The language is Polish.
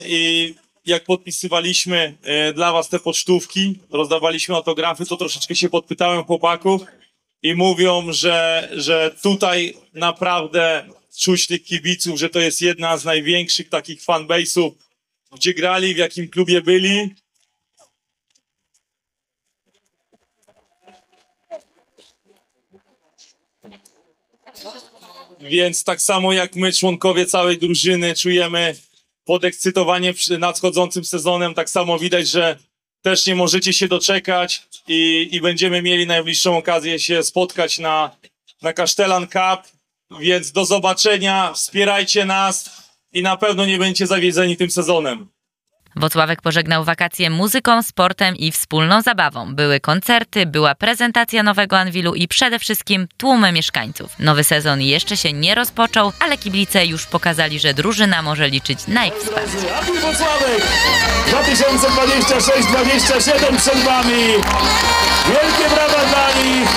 I jak podpisywaliśmy dla was te pocztówki, rozdawaliśmy autografy, to troszeczkę się podpytałem chłopaków i mówią, że tutaj naprawdę czuć tych kibiców, że to jest jedna z największych takich fanbase'ów, gdzie grali, w jakim klubie byli. Więc tak samo jak my, członkowie całej drużyny, czujemy podekscytowanie przed nadchodzącym sezonem, tak samo widać, że też nie możecie się doczekać i będziemy mieli najbliższą okazję się spotkać na Kasztelan Cup, więc do zobaczenia, wspierajcie nas i na pewno nie będziecie zawiedzeni tym sezonem. Włocławek pożegnał wakacje muzyką, sportem i wspólną zabawą. Były koncerty, była prezentacja nowego Anwilu i przede wszystkim tłumy mieszkańców. Nowy sezon jeszcze się nie rozpoczął, ale kibice już pokazali, że drużyna może liczyć na ich wsparcie. Anwil Włocławek 2026-27 przed wami. Wielkie brawa dla nich.